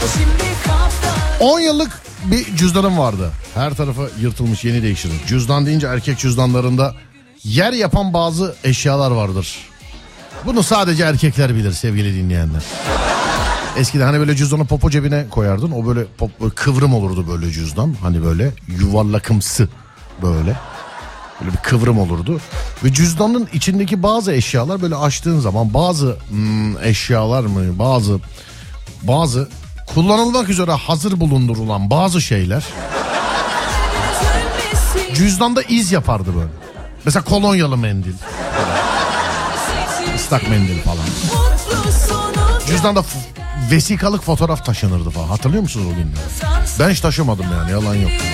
10 yıllık bir cüzdanım vardı. Her tarafı yırtılmış, yeni değiştirdim. Cüzdan deyince erkek cüzdanlarında yer yapan bazı eşyalar vardır. Bunu sadece erkekler bilir sevgili dinleyenler. Eskiden hani böyle cüzdanı popo cebine koyardın. O böyle kıvrım olurdu böyle cüzdan. Hani böyle yuvarlakımsı böyle. Böyle bir kıvrım olurdu. Ve cüzdanın içindeki bazı eşyalar böyle açtığın zaman bazı eşyalar mı bazı kullanılmak üzere hazır bulundurulan bazı şeyler cüzdanda iz yapardı böyle. Mesela kolonyalı mendil. Islak mendil falan. Cüzdanda vesikalık fotoğraf taşınırdı falan. Hatırlıyor musunuz o günleri? Ben hiç taşımadım yani, yalan yok.